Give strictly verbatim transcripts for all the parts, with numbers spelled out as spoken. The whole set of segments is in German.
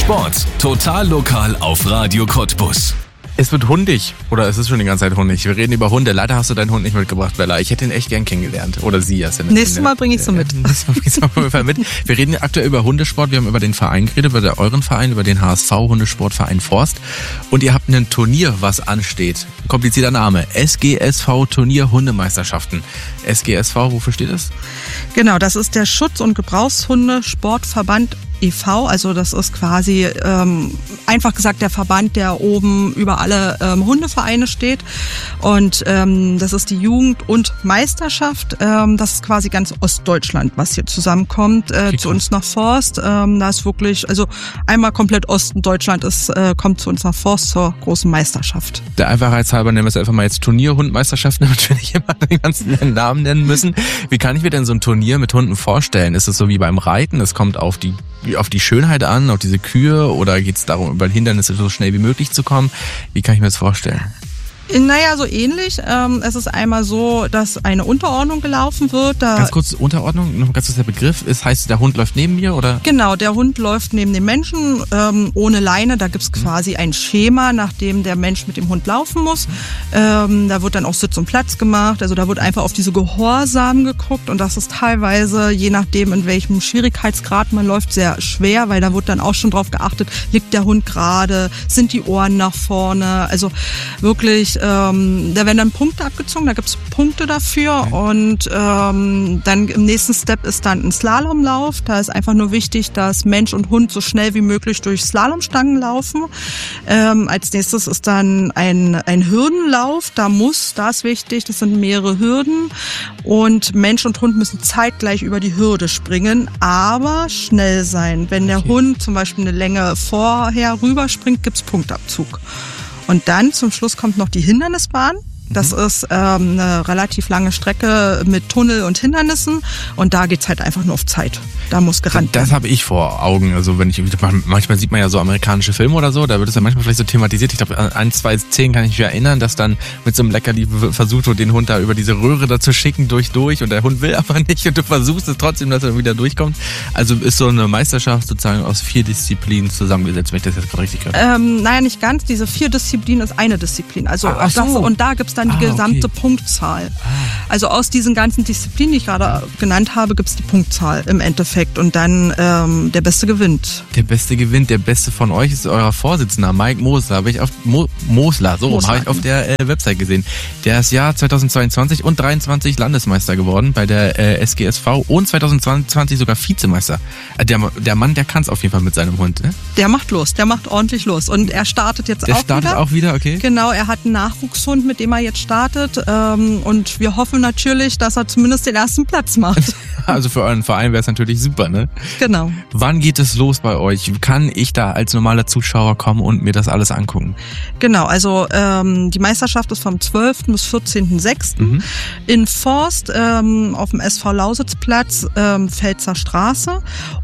Sport, total lokal auf Radio Cottbus. Es wird hundig. Oder es ist schon die ganze Zeit hundig. Wir reden über Hunde. Leider hast du deinen Hund nicht mitgebracht, Bella. Ich hätte ihn echt gern kennengelernt. Oder sie. Ja Nächstes Mal bringe ich so mit. Nächstes Mal bringst du auf jeden Fall mit. Wir reden aktuell über Hundesport. Wir haben über den Verein geredet, über euren Verein, über den H S V Hundesportverein Forst. Und ihr habt ein Turnier, was ansteht. Komplizierter Name. S G S V Turnier Hundemeisterschaften. S G S V, wofür steht es? Genau, das ist der Schutz- und Gebrauchshundesportverband e V, also das ist quasi ähm, einfach gesagt der Verband, der oben über alle ähm, Hundevereine steht, und ähm, das ist die Jugend- und Meisterschaft, ähm, das ist quasi ganz Ostdeutschland, was hier zusammenkommt, äh, zu uns nach Forst. Ähm, da ist wirklich, also einmal komplett Osten Deutschland ist, äh, kommt zu uns nach Forst zur großen Meisterschaft. Der Einfachheit halber nennen wir es einfach mal jetzt Turnierhundmeisterschaft, damit wir nicht immer den ganzen Namen nennen müssen. Wie kann ich mir denn so ein Turnier mit Hunden vorstellen? Ist es so wie beim Reiten, es kommt auf die auf die Schönheit an, auf diese Kühe, oder geht es darum, über Hindernisse so schnell wie möglich zu kommen? Wie kann ich mir das vorstellen? Naja, so ähnlich. Ähm, es ist einmal so, dass eine Unterordnung gelaufen wird. Da ganz kurz, Unterordnung, noch ganz kurz der Begriff. Es heißt, der Hund läuft neben mir, oder? Genau, der Hund läuft neben dem Menschen, ähm, ohne Leine. Da gibt's quasi ein Schema, nach dem der Mensch mit dem Hund laufen muss. Ähm, da wird dann auch Sitz und Platz gemacht. Also da wird einfach auf diese Gehorsam geguckt, und das ist teilweise, je nachdem in welchem Schwierigkeitsgrad man läuft, sehr schwer, weil da wird dann auch schon drauf geachtet, liegt der Hund gerade, sind die Ohren nach vorne. Also wirklich, Ähm, da werden dann Punkte abgezogen, da gibt's Punkte dafür, okay. Und ähm, dann im nächsten Step ist dann ein Slalomlauf. Da ist einfach nur wichtig, dass Mensch und Hund so schnell wie möglich durch Slalomstangen laufen. Ähm, als nächstes ist dann ein, ein Hürdenlauf. Da muss, da ist wichtig, das sind mehrere Hürden, und Mensch und Hund müssen zeitgleich über die Hürde springen, aber schnell sein. Wenn der okay. Hund zum Beispiel eine Länge vorher rüberspringt, gibt's Punktabzug. Und dann zum Schluss kommt noch die Hindernisbahn. Das mhm. ist ähm, eine relativ lange Strecke mit Tunnel und Hindernissen, und da geht's halt einfach nur auf Zeit. Da muss gerannt werden. Das habe ich vor Augen. Also wenn ich manchmal sieht man ja so amerikanische Filme oder so, da wird es ja manchmal vielleicht so thematisiert. Ich glaube, an ein, zwei Szenen kann ich mich erinnern, dass dann mit so einem Leckerli versucht wird, den Hund da über diese Röhre da zu schicken, durch, durch, und der Hund will aber nicht, und du versuchst es trotzdem, dass er wieder durchkommt. Also ist so eine Meisterschaft sozusagen aus vier Disziplinen zusammengesetzt, wenn ich das jetzt gerade richtig höre. Ähm, naja, nicht ganz. Diese vier Disziplinen ist eine Disziplin. Also ach, ach so. das, und da gibt's dann die ah, gesamte okay. Punktzahl. Ah. Also aus diesen ganzen Disziplinen, die ich gerade genannt habe, gibt's die Punktzahl im Endeffekt, und dann ähm, der Beste gewinnt. Der Beste gewinnt. Der Beste von euch ist euer Vorsitzender, Mike Mosler. Habe ich auf Mo, Mosler, so habe ich auf der äh, Website gesehen. Der ist ja zweitausendzweiundzwanzig und dreiundzwanzig Landesmeister geworden bei der äh, S G S V und zweitausendzweiundzwanzig sogar Vizemeister. Äh, der, der Mann, der kann es auf jeden Fall mit seinem Hund. Ne? Der macht los, der macht ordentlich los, und er startet jetzt der auch startet wieder. auch wieder, okay. Genau, er hat einen Nachwuchshund, mit dem er jetzt startet, ähm, und wir hoffen natürlich, dass er zumindest den ersten Platz macht. Also für euren Verein wäre es natürlich super, ne? Genau. Wann geht es los bei euch? Kann ich da als normaler Zuschauer kommen und mir das alles angucken? Genau, also ähm, die Meisterschaft ist vom zwölften bis vierzehnten sechsten Mhm. in Forst, ähm, auf dem S V Lausitzplatz, ähm, Pfälzer Straße.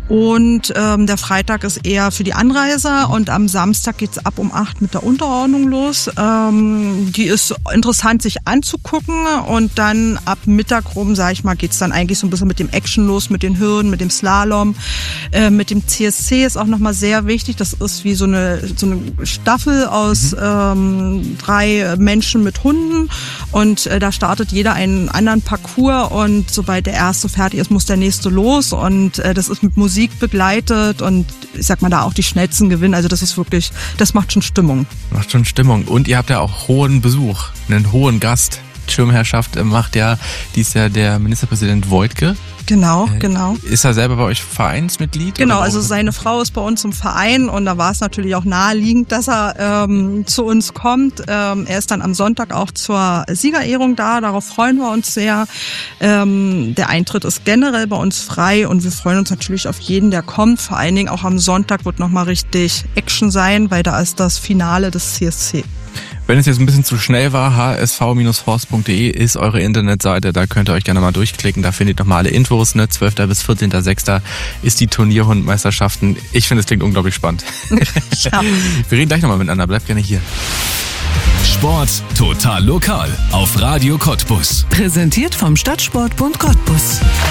Und ähm, der Freitag ist eher für die Anreise, und am Samstag geht's ab um acht mit der Unterordnung los. Ähm, die ist interessant sich anzugucken, und dann ab Mittag rum, sag ich mal, geht's dann eigentlich so ein bisschen mit dem Action los, mit den Hürden, mit dem Slalom, äh, mit dem C S C ist auch nochmal sehr wichtig. Das ist wie so eine so eine Staffel aus mhm. ähm, drei Menschen mit Hunden, und äh, da startet jeder einen anderen Parcours, und sobald der erste fertig ist, muss der nächste los, und äh, das ist mit Musik begleitet, und ich sag mal, da auch die schnellsten gewinnen. Also das ist wirklich, das macht schon Stimmung. Macht schon Stimmung. Und ihr habt ja auch hohen Besuch, einen hohen Gast. Schirmherrschaft macht ja dies Jahr der Ministerpräsident Woidke. Genau, genau. Ist er selber bei euch Vereinsmitglied? Genau, also seine Frau ist bei uns im Verein, und da war es natürlich auch naheliegend, dass er ähm, zu uns kommt. Ähm, er ist dann am Sonntag auch zur Siegerehrung da, darauf freuen wir uns sehr. Ähm, der Eintritt ist generell bei uns frei, und wir freuen uns natürlich auf jeden, der kommt. Vor allen Dingen auch am Sonntag wird nochmal richtig Action sein, weil da ist das Finale des C S C. Wenn es jetzt ein bisschen zu schnell war, h s v forst punkt d e ist eure Internetseite, da könnt ihr euch gerne mal durchklicken, da findet ihr nochmal alle Infos, ne? zwölften bis vierzehnten sechsten ist die Turnierhundmeisterschaften. Ich finde, es klingt unglaublich spannend. Ja. Wir reden gleich nochmal miteinander, bleibt gerne hier. Sport total lokal auf Radio Cottbus. Präsentiert vom Stadtsportbund Cottbus.